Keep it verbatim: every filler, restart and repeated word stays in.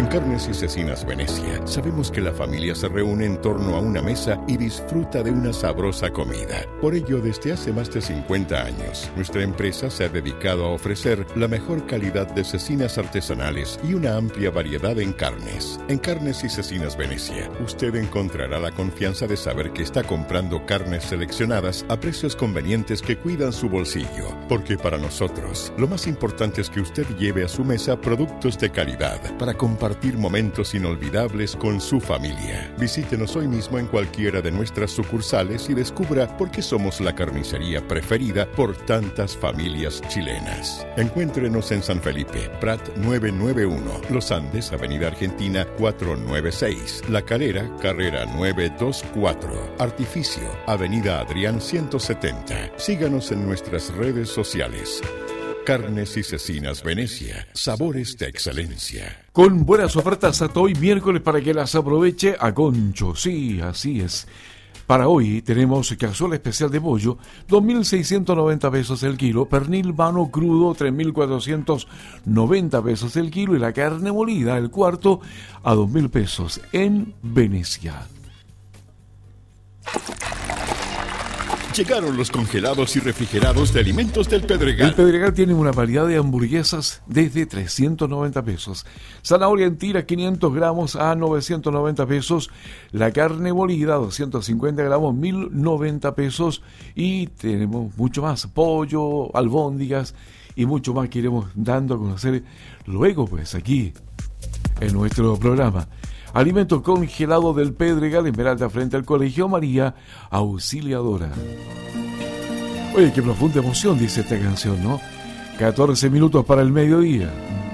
Carnes y Cecinas Venecia sabemos que la familia se reúne en torno a una mesa y disfruta de una sabrosa comida. Por ello, desde hace más de cincuenta años, nuestra empresa se ha dedicado a ofrecer la mejor calidad de cecinas artesanales y una amplia variedad en carnes. En Carnes y Cecinas Venecia, usted encontrará la confianza de saber que está comprando carnes seleccionadas a precios convenientes que cuidan su bolsillo. Porque para nosotros, lo más importante es que usted lleve a su mesa productos de calidad para compartir momentos inolvidables con su familia. Visítenos hoy mismo en cualquiera de nuestras sucursales y descubra por qué somos la carnicería preferida por tantas familias chilenas. Encuéntrenos en San Felipe, Prat novecientos noventa y uno, Los Andes, Avenida Argentina cuatrocientos noventa y seis, La Calera, Carrera novecientos veinticuatro, Artificio, Avenida Adrián ciento setenta. Síganos en nuestras redes sociales. Carnes y Cecinas Venecia, sabores de excelencia. Con buenas ofertas hasta hoy miércoles para que las aproveche a concho. Sí, así es. Para hoy tenemos cazuela especial de pollo, dos mil seiscientos noventa pesos el kilo, pernil vano crudo, tres mil cuatrocientos noventa pesos el kilo, y la carne molida, el cuarto, a dos mil pesos en Venecia. Llegaron los congelados y refrigerados de Alimentos del Pedregal. El Pedregal tiene una variedad de hamburguesas desde trescientos noventa pesos. Zanahoria en tira quinientos gramos a novecientos noventa pesos. La carne molida doscientos cincuenta gramos, mil noventa pesos. Y tenemos mucho más, pollo, albóndigas y mucho más que iremos dando a conocer luego, pues, aquí en nuestro programa. Alimento congelado del Pedregal, en Peralta, frente al Colegio María Auxiliadora. Oye, qué profunda emoción dice esta canción, ¿no? catorce minutos para el mediodía.